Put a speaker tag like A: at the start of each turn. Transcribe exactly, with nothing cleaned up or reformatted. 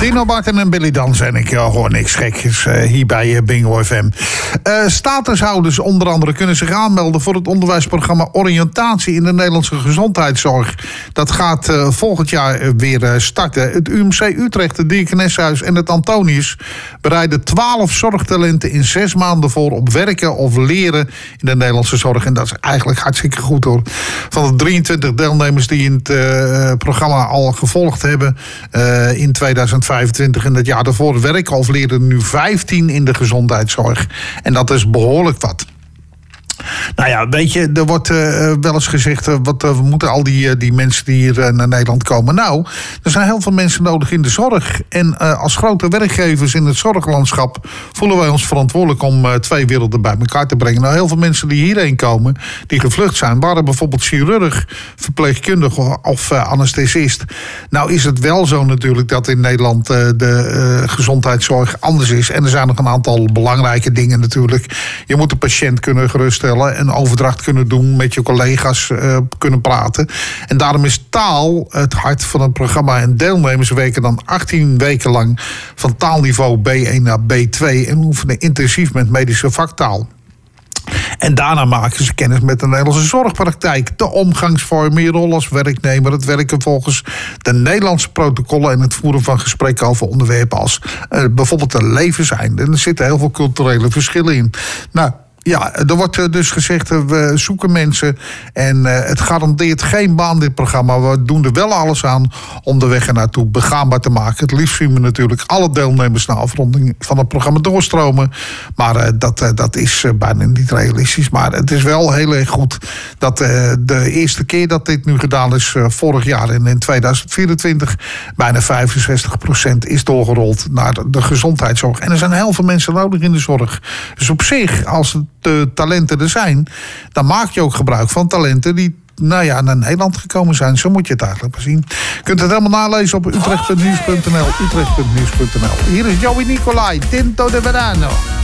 A: Dino Bakken en Billy Dans en ik ja, hoor niks gekjes uh, hier bij uh, Bingo F M. Uh, statushouders onder andere kunnen zich aanmelden voor het onderwijsprogramma Oriëntatie in de Nederlandse gezondheidszorg. Dat gaat uh, volgend jaar uh, weer uh, starten. Het U M C Utrecht, het Dierkenneshuis en het Antonius bereiden twaalf zorgtalenten in zes maanden voor op werken of leren in de Nederlandse zorg. En dat is eigenlijk hartstikke goed hoor. Van de drieëntwintig deelnemers die in het uh, programma al gevolgd hebben uh, in tweeduizend vijfentwintig en het jaar daarvoor werken of leren er nu vijftien in de gezondheidszorg. En dat is behoorlijk wat. Nou ja, weet je, er wordt uh, wel eens gezegd, uh, wat uh, moeten al die, uh, die mensen die hier uh, naar Nederland komen? Nou, er zijn heel veel mensen nodig in de zorg. En uh, als grote werkgevers in het zorglandschap voelen wij ons verantwoordelijk om uh, twee werelden bij elkaar te brengen. Nou, heel veel mensen die hierheen komen, die gevlucht zijn, waren bijvoorbeeld chirurg, verpleegkundige of uh, anesthesist. Nou is het wel zo natuurlijk dat in Nederland uh, de uh, gezondheidszorg anders is. En er zijn nog een aantal belangrijke dingen natuurlijk. Je moet de patiënt kunnen geruststellen, een overdracht kunnen doen, met je collega's uh, kunnen praten. En daarom is taal het hart van het programma. En deelnemers werken dan achttien weken lang van taalniveau B één naar B twee en oefenen intensief met medische vaktaal. En daarna maken ze kennis met de Nederlandse zorgpraktijk, de omgangsvormen, je rol als werknemer, het werken volgens de Nederlandse protocollen en het voeren van gesprekken over onderwerpen als uh, bijvoorbeeld de levenseinde. En er zitten heel veel culturele verschillen in. Nou, ja, er wordt dus gezegd, we zoeken mensen en uh, het garandeert geen baan, dit programma. We doen er wel alles aan om de weg ernaartoe begaanbaar te maken. Het liefst zien we natuurlijk alle deelnemers na afronding van het programma doorstromen. Maar uh, dat, uh, dat is uh, bijna niet realistisch. Maar het is wel heel erg goed dat uh, de eerste keer dat dit nu gedaan is, uh, vorig jaar en in tweeduizend vierentwintig, bijna vijfenzestig procent is doorgerold naar de gezondheidszorg. En er zijn heel veel mensen nodig in de zorg. Dus op zich, als het de talenten er zijn, dan maak je ook gebruik van talenten die nou ja, naar Nederland gekomen zijn. Zo moet je het eigenlijk maar zien. Je kunt het helemaal nalezen op utrecht punt nieuws punt n l. utrecht punt nieuws punt n l. Hier is Joey Nicolai, Tinto de Verano.